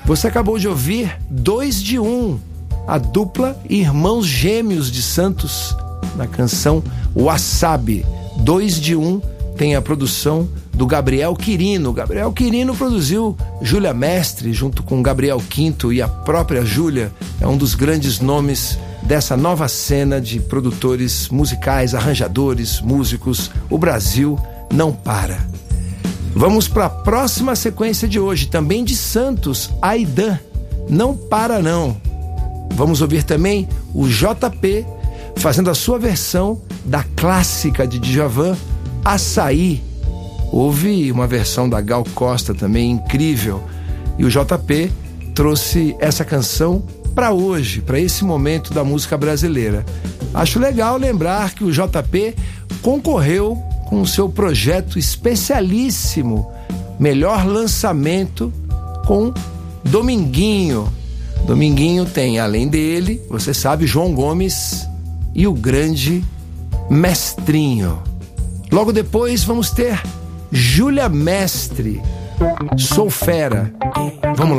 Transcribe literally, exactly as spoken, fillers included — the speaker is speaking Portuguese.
Você acabou de ouvir Dois de Um, a dupla Irmãos Gêmeos de Santos, na canção Wasabi. Dois de Um tem a produção do Gabriel Quirino. Gabriel Quirino produziu Júlia Mestre, junto com Gabriel Quinto e a própria Júlia. É um dos grandes nomes dessa nova cena de produtores musicais, arranjadores, músicos. O Brasil não para. Vamos para a próxima sequência de hoje, também de Santos, Aidan. Não para não. Vamos ouvir também o J P fazendo a sua versão da clássica de Djavan, Açaí. Houve uma versão da Gal Costa também incrível. E o J P trouxe essa canção para hoje, para esse momento da música brasileira. Acho legal lembrar que o J P concorreu com o seu projeto especialíssimo, melhor lançamento, com Dominguinho. Dominguinho tem, além dele, você sabe, João Gomes e o grande Mestrinho. Logo depois vamos ter Júlia Mestre, Sou Fera. Vamos lá.